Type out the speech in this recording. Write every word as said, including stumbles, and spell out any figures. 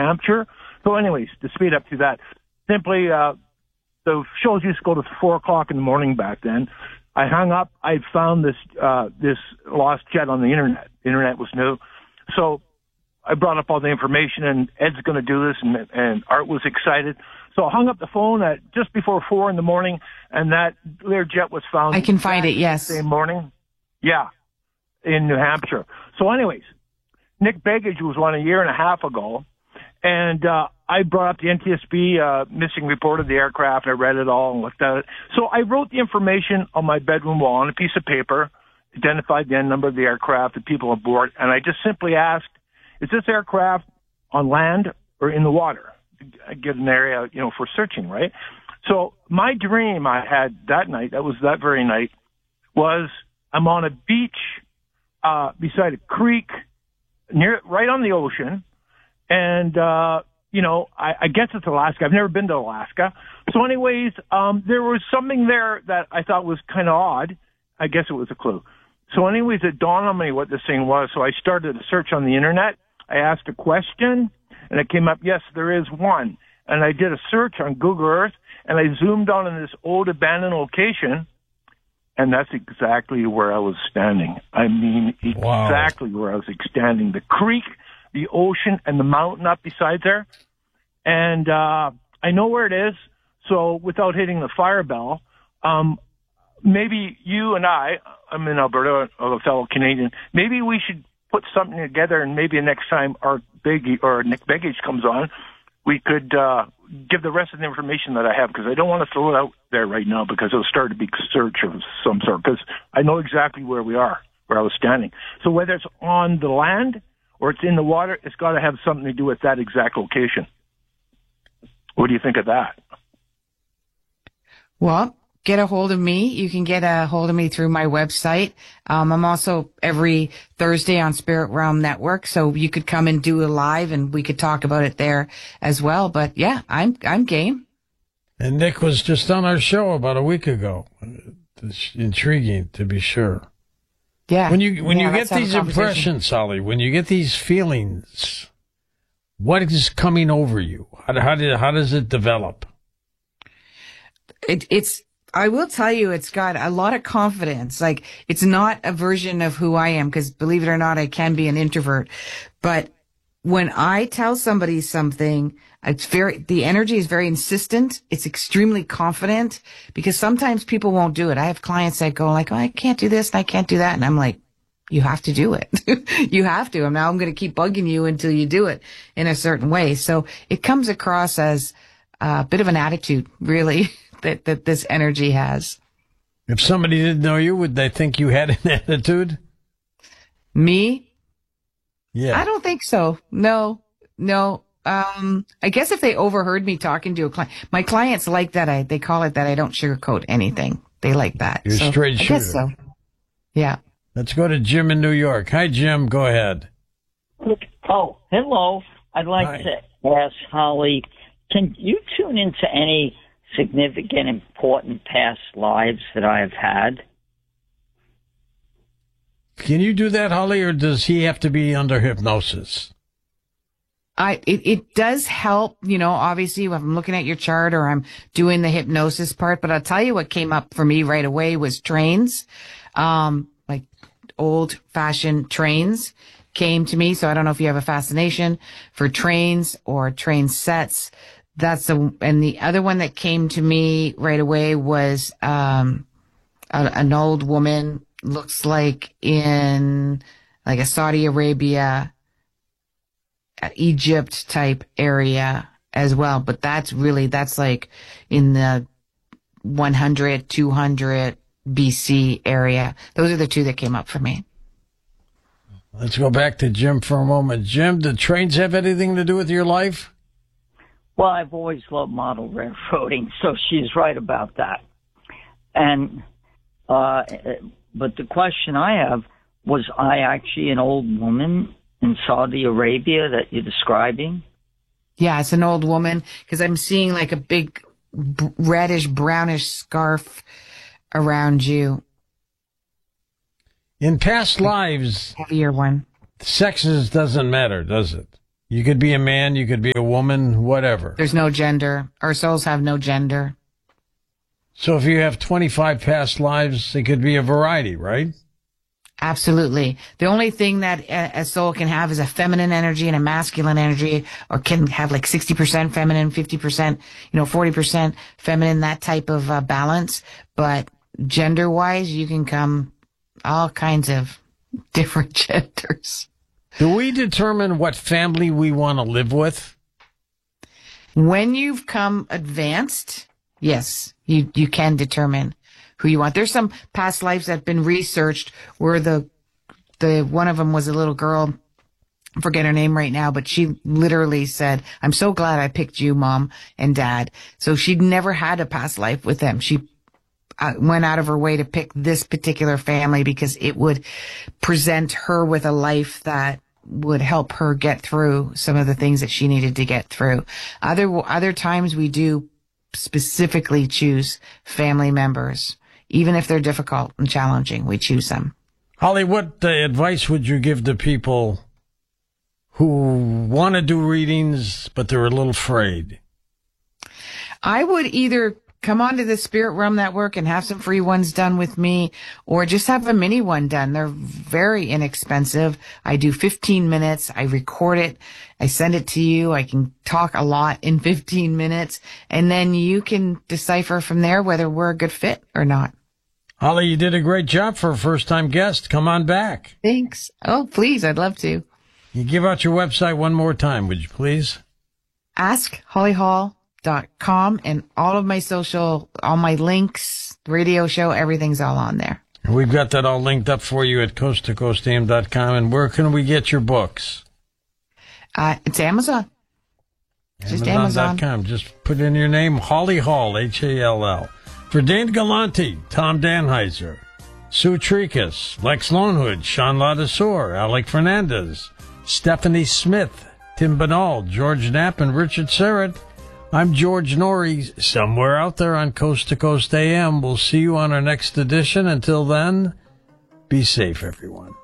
Hampshire. So anyways, to speed up to that, simply, uh, the shows used to go to four o'clock in the morning back then. I hung up. I found this, uh, this lost jet on the internet. The internet was new. So I brought up all the information, and Ed's going to do this, and, and Art was excited. So I hung up the phone at just before four in the morning, and that Lear jet was found. I can find it, yes. Same morning. Yeah, in New Hampshire. So anyways, Nick Begich was one a year and a half ago, and uh, I brought up the N T S B uh, missing report of the aircraft. I read it all and looked at it. So I wrote the information on my bedroom wall on a piece of paper, identified the N number of the aircraft, the people aboard, and I just simply asked, is this aircraft on land or in the water? I get an area, you know, for searching, right? So my dream I had that night, that was that very night, was I'm on a beach uh, beside a creek, near right on the ocean, and uh, you know, I, I guess it's Alaska. I've never been to Alaska. So anyways, um, there was something there that I thought was kind of odd. I guess it was a clue. So anyways, it dawned on me what this thing was. So I started a search on the internet. I asked a question, and it came up, yes, there is one. And I did a search on Google Earth, and I zoomed on in this old abandoned location, and that's exactly where I was standing. I mean, exactly wow. where I was standing. The creek, the ocean, and the mountain up beside there. And uh I know where it is, so without hitting the fire bell, um, maybe you and I, I'm in Alberta, a fellow Canadian, maybe we should put something together, and maybe next time Art Begich or Nick Begich comes on, we could uh, give the rest of the information that I have, because I don't want to throw it out there right now, because it'll start a big search of some sort, because I know exactly where we are, where I was standing. So whether it's on the land or it's in the water, it's got to have something to do with that exact location. What do you think of that? Well, get a hold of me. You can get a hold of me through my website. Um, I'm also every Thursday on Spirit Realm Network, so you could come and do a live, and we could talk about it there as well. But yeah, I'm I'm game. And Nick was just on our show about a week ago. It's intriguing, to be sure. Yeah. When you when yeah, you get these impressions, Holly, when you get these feelings, what is coming over you? How how, did, how does it develop? It, it's. I will tell you, it's got a lot of confidence. Like, it's not a version of who I am, because believe it or not, I can be an introvert. But when I tell somebody something, it's very, the energy is very insistent. It's extremely confident, because sometimes people won't do it. I have clients that go like, oh, I can't do this and I can't do that. And I'm like, you have to do it. You have to. And now I'm going to keep bugging you until you do it in a certain way. So it comes across as a bit of an attitude, really. That, that this energy has. If somebody didn't know you, would they think you had an attitude? Me? Yeah. I don't think so. No, no. Um, I guess if they overheard me talking to a client, my clients like that. I, they call it that I don't sugarcoat anything. They like that. You're so, straight shooter. I guess so. Yeah. Let's go to Jim in New York. Hi, Jim. Go ahead. Oh, hello. I'd like Hi. to ask Holly, can you tune into any significant, important past lives that I have had? Can you do that, Holly, or does he have to be under hypnosis? I, it, it does help, you know, obviously if I'm looking at your chart or I'm doing the hypnosis part, but I'll tell you what came up for me right away was trains, um, like old fashioned trains came to me. So I don't know if you have a fascination for trains or train sets. That's the, and the other one that came to me right away was, um, a, an old woman, looks like in like a Saudi Arabia, Egypt type area as well. But that's really, that's like in the one hundred, two hundred B C area. Those are the two that came up for me. Let's go back to Jim for a moment. Jim, do trains have anything to do with your life? Well, I've always loved model railroading, so she's right about that. And, uh, but the question I have, was I actually an old woman in Saudi Arabia that you're describing? Yeah, it's an old woman, because I'm seeing like a big b- reddish, brownish scarf around you. In past lives, heavier one. Sexes doesn't matter, does it? You could be a man, you could be a woman, whatever. There's no gender. Our souls have no gender. So if you have twenty-five past lives, it could be a variety, right? Absolutely. The only thing that a, a soul can have is a feminine energy and a masculine energy, or can have like sixty percent feminine, fifty percent, you know, forty percent feminine, that type of uh, balance. But gender-wise, you can come all kinds of different genders. Do we determine what family we want to live with? When you've come advanced, yes, you, you can determine who you want. There's some past lives that have been researched where the, the, one of them was a little girl. I forget her name right now, but she literally said, I'm so glad I picked you, Mom and Dad. So she'd never had a past life with them. She uh, went out of her way to pick this particular family because it would present her with a life that would help her get through some of the things that she needed to get through. Other, other times we do specifically choose family members. Even if they're difficult and challenging, we choose them. Holly, what uh, advice would you give to people who want to do readings, but they're a little afraid? I would either come onto the Spirit Realm Network and have some free ones done with me, or just have a mini one done. They're very inexpensive. I do fifteen minutes. I record it. I send it to you. I can talk a lot in fifteen minutes, and then you can decipher from there whether we're a good fit or not. Holly, you did a great job for a first-time guest. Come on back. Thanks. Oh, please. I'd love to. You give out your website one more time, would you please? ask holly hall dot com, and all of my social, all my links, radio show, everything's all on there. We've got that all linked up for you at coast to coast a m dot com. And where can we get your books? Uh, it's Amazon. Just Amazon. Amazon dot com. Just put in your name, Holly Hall, H A L L. For Dane Galante, Tom Danheiser, Sue Tricas, Lex Lonehood, Sean Ladesseur, Alec Fernandez, Stephanie Smith, Tim Banal, George Knapp, and Richard Serrett, I'm George Norrie, somewhere out there on Coast to Coast A M. We'll see you on our next edition. Until then, be safe, everyone.